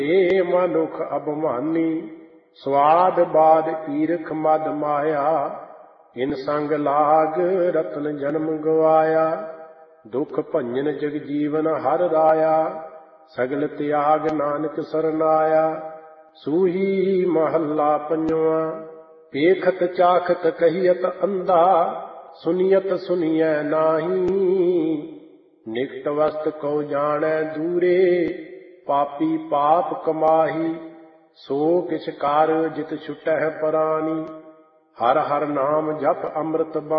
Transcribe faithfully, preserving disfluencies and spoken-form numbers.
ਏ ਮਨੁੱਖ ਅਭਿਮਾਨੀ ਸਵਾਦ ਬਾਦ ਈਰਖ ਮਦ ਮਾਇਆ। ਇਨ ਸੰਗ ਲਾਗ ਰਤਨ ਜਨਮ ਗਵਾਇਆ। ਦੁਖ ਭੰਜਨ ਜਗ ਜੀਵਨ ਹਰ ਰਾਇਆ। ਸਗਲ ਤਿਆਗ ਨਾਨਕ ਸਰਨਾਇਆ। ਸੂਹੀ ਮਹੱਲਾ ਪੰਜਵਾਂ। ਵੇਖਤ ਚਾਖਤ ਕਹੀਅਤ ਅੰਧਾ ਸੁਨੀਅਤ ਸੁਨੀਐ ਨਾਹੀ। ਨਿਕਟ ਵਸਤ ਕਉ ਜਾਣੈ ਦੂਰੇ ਪਾਪੀ ਪਾਪ ਕਮਾਹੀ। ਸੋ ਕਿਛ ਕਰ ਜਿਤ ਛੁਟਹਿ ਪਰਾਨੀ ਹਰ ਹਰ ਨਾਮ ਜਪ ਅੰਮ੍ਰਿਤ ਬਾਣੀ।